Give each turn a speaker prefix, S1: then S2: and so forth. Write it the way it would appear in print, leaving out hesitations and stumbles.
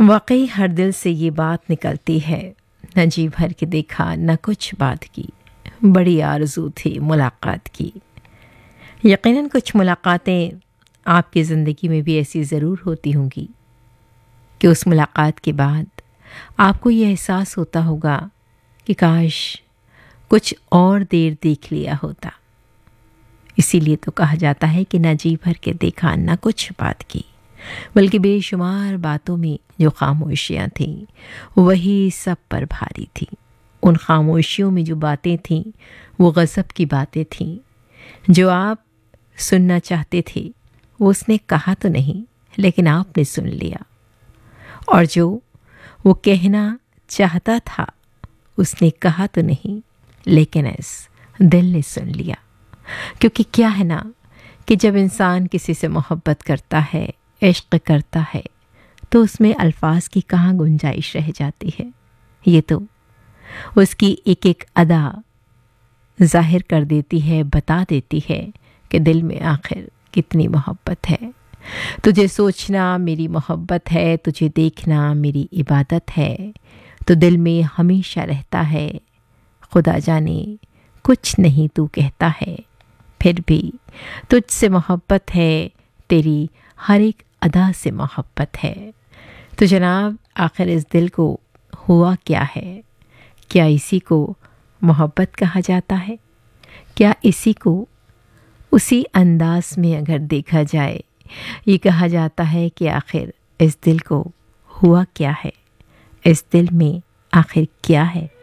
S1: वाकई हर दिल से ये बात निकलती है, न जी भर के देखा न कुछ बात की, बड़ी आरज़ू थी मुलाकात की। यकीनन कुछ मुलाकातें आपकी ज़िंदगी में भी ऐसी ज़रूर होती होंगी कि उस मुलाकात के बाद आपको ये एहसास होता होगा कि काश कुछ और देर देख लिया होता। इसीलिए तो कहा जाता है कि न जी भर के देखा न कुछ बात की, बल्कि बेशुमार बातों में जो खामोशियाँ थीं वही सब पर भारी थीं। उन खामोशियों में जो बातें थीं वो गज़ब की बातें थीं। जो आप सुनना चाहते थे वो उसने कहा तो नहीं, लेकिन आपने सुन लिया। और जो वो कहना चाहता था उसने कहा तो नहीं, लेकिन इस दिल ने सुन लिया। क्योंकि क्या है ना कि जब इंसान किसी से मोहब्बत करता है, इश्क करता है, तो उसमें अल्फाज की कहाँ गुंजाइश रह जाती है। ये तो उसकी एक एक अदा जाहिर कर देती है, बता देती है कि दिल में आखिर कितनी मोहब्बत है। तुझे सोचना मेरी मोहब्बत है, तुझे देखना मेरी इबादत है, तो दिल में हमेशा रहता है, खुदा जाने कुछ नहीं तू कहता है, फिर भी तुझसे मोहब्बत है, तेरी हर एक अदा से मोहब्बत है। तो जनाब आखिर इस दिल को हुआ क्या है? क्या इसी को मोहब्बत कहा जाता है? क्या इसी को उसी अंदाज में अगर देखा जाए, ये कहा जाता है कि आखिर इस दिल को हुआ क्या है, इस दिल में आखिर क्या है?